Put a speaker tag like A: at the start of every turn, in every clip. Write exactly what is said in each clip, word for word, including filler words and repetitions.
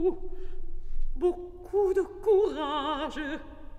A: Beaucoup de courage.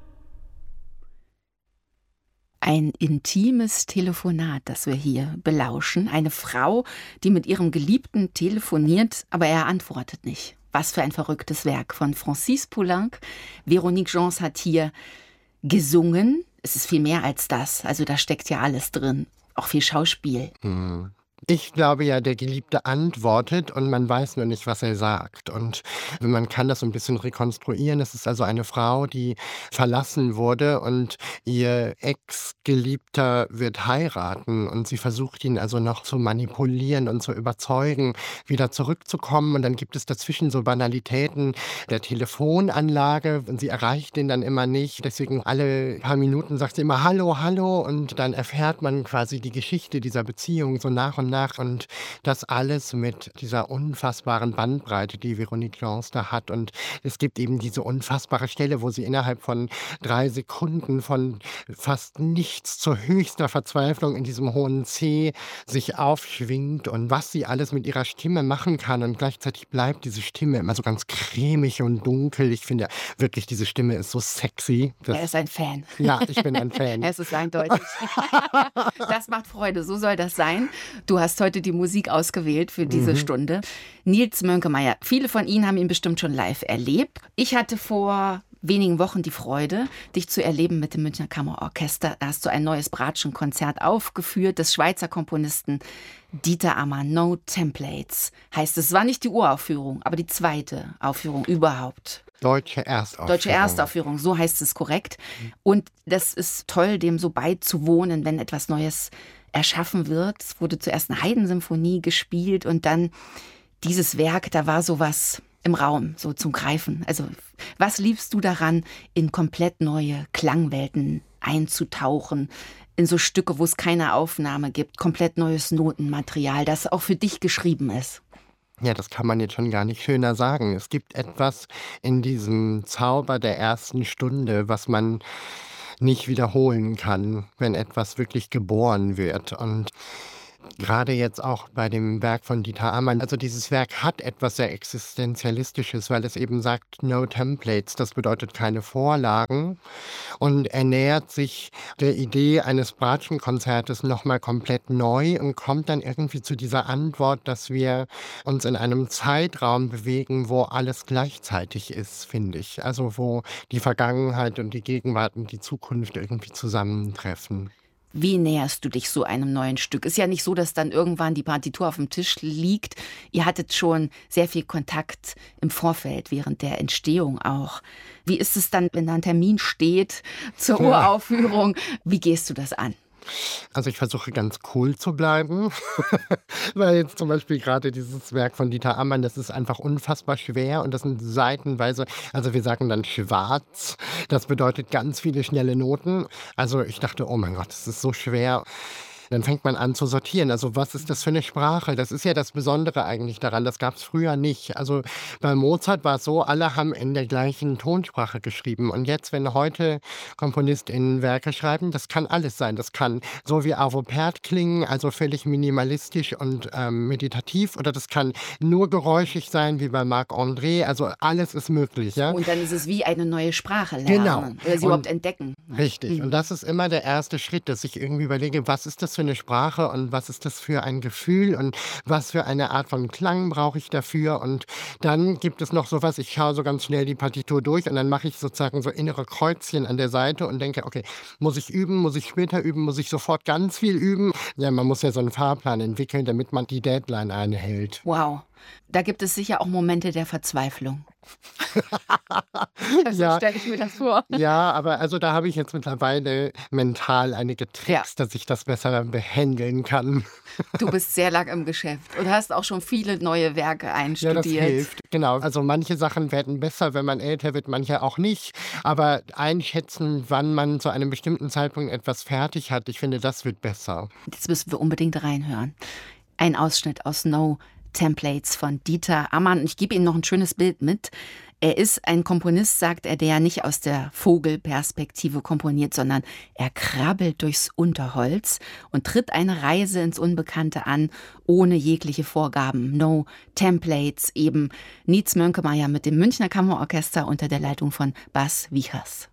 B: Ein intimes Telefonat, das wir hier belauschen. Eine Frau, die mit ihrem Geliebten telefoniert, aber er antwortet nicht. Was für ein verrücktes Werk von Francis Poulenc. Véronique Gens hat hier gesungen. Es ist viel mehr als das. Also da steckt ja alles drin. Auch viel Schauspiel.
C: Hm. Ich glaube ja, der Geliebte antwortet und man weiß nur nicht, was er sagt. Und man kann das so ein bisschen rekonstruieren. Es ist also eine Frau, die verlassen wurde und ihr Ex-Geliebter wird heiraten und sie versucht ihn also noch zu manipulieren und zu überzeugen, wieder zurückzukommen. Und dann gibt es dazwischen so Banalitäten der Telefonanlage und sie erreicht ihn dann immer nicht. Deswegen alle paar Minuten sagt sie immer Hallo, hallo und dann erfährt man quasi die Geschichte dieser Beziehung so nach und nach. Und das alles mit dieser unfassbaren Bandbreite, die Véronique Gens da hat. Und es gibt eben diese unfassbare Stelle, wo sie innerhalb von drei Sekunden von fast nichts zur höchster Verzweiflung in diesem hohen C sich aufschwingt und was sie alles mit ihrer Stimme machen kann. Und gleichzeitig bleibt diese Stimme immer so ganz cremig und dunkel. Ich finde wirklich, diese Stimme ist so sexy. Das,
B: Er ist ein Fan.
C: ja, ich bin ein Fan.
B: Es ist eindeutig. Das macht Freude, so soll das sein. Du hast heute die Musik ausgewählt für diese mhm. Stunde. Nils Mönkemeyer, viele von Ihnen haben ihn bestimmt schon live erlebt. Ich hatte vor wenigen Wochen die Freude, dich zu erleben mit dem Münchner Kammerorchester. Da hast du ein neues Bratschenkonzert aufgeführt des Schweizer Komponisten Dieter Amann. No Templates heißt es. Es war nicht die Uraufführung, aber die zweite Aufführung überhaupt.
C: Deutsche Erstaufführung.
B: Deutsche Erstaufführung, so heißt es korrekt. Und das ist toll, dem so beizuwohnen, wenn etwas Neues erschaffen wird. Es wurde zuerst eine Haydn-Symphonie gespielt und dann dieses Werk, da war sowas im Raum, so zum Greifen. Also was liebst du daran, in komplett neue Klangwelten einzutauchen, in so Stücke, wo es keine Aufnahme gibt, komplett neues Notenmaterial, das auch für dich geschrieben ist?
C: Ja, das kann man jetzt schon gar nicht schöner sagen. Es gibt etwas in diesem Zauber der ersten Stunde, was man nicht wiederholen kann, wenn etwas wirklich geboren wird. Und gerade jetzt auch bei dem Werk von Dieter Amann, also dieses Werk hat etwas sehr Existenzialistisches, weil es eben sagt, no templates, das bedeutet keine Vorlagen. Und er nähert sich der Idee eines Bratschenkonzertes nochmal komplett neu und kommt dann irgendwie zu dieser Antwort, dass wir uns in einem Zeitraum bewegen, wo alles gleichzeitig ist, finde ich. Also wo die Vergangenheit und die Gegenwart und die Zukunft irgendwie zusammentreffen.
B: Wie näherst du dich so einem neuen Stück? Ist ja nicht so, dass dann irgendwann die Partitur auf dem Tisch liegt. Ihr hattet schon sehr viel Kontakt im Vorfeld, während der Entstehung auch. Wie ist es dann, wenn da ein Termin steht zur Uraufführung? Wie gehst du das an?
C: Also ich versuche ganz cool zu bleiben, weil jetzt zum Beispiel gerade dieses Werk von Dieter Amann, das ist einfach unfassbar schwer und das sind seitenweise, also wir sagen dann schwarz, das bedeutet ganz viele schnelle Noten. Also ich dachte, oh mein Gott, das ist so schwer. Dann fängt man an zu sortieren. Also was ist das für eine Sprache? Das ist ja das Besondere eigentlich daran. Das gab es früher nicht. Also bei Mozart war es so, alle haben in der gleichen Tonsprache geschrieben. Und jetzt, wenn heute KomponistInnen Werke schreiben, das kann alles sein. Das kann so wie Arvo Pärt klingen, also völlig minimalistisch und ähm, meditativ. Oder das kann nur geräuschig sein, wie bei Marc André. Also alles ist möglich. Ja?
B: Und dann ist es wie eine neue Sprache lernen.
C: Genau.
B: Oder sie überhaupt entdecken.
C: Richtig.
B: Mhm.
C: Und das ist immer der erste Schritt, dass ich irgendwie überlege, was ist das für eine Sprache und was ist das für ein Gefühl und was für eine Art von Klang brauche ich dafür. Und dann gibt es noch sowas, ich schaue so ganz schnell die Partitur durch und dann mache ich sozusagen so innere Kreuzchen an der Seite und denke, okay, muss ich üben, muss ich später üben, muss ich sofort ganz viel üben? Ja, man muss ja so einen Fahrplan entwickeln, damit man die Deadline einhält.
B: Wow. Da gibt es sicher auch Momente der Verzweiflung. So
C: Ja.
B: stelle ich mir das vor.
C: Ja, aber also da habe ich jetzt mittlerweile mental einige Tricks, dass ich das besser behandeln kann.
B: Du bist sehr lang im Geschäft und hast auch schon viele neue Werke
C: Ja, das
B: einstudiert.
C: hilft, genau. Also manche Sachen werden besser, wenn man älter wird, manche auch nicht. Aber einschätzen, wann man zu einem bestimmten Zeitpunkt etwas fertig hat, ich finde, das wird besser.
B: Jetzt müssen wir unbedingt reinhören. Ein Ausschnitt aus No Templates von Dieter Amann. Ich gebe Ihnen noch ein schönes Bild mit. Er ist ein Komponist, sagt er, der nicht aus der Vogelperspektive komponiert, sondern er krabbelt durchs Unterholz und tritt eine Reise ins Unbekannte an, ohne jegliche Vorgaben. No Templates, eben Nietz Mönkemeyer mit dem Münchner Kammerorchester unter der Leitung von Bas Wichers.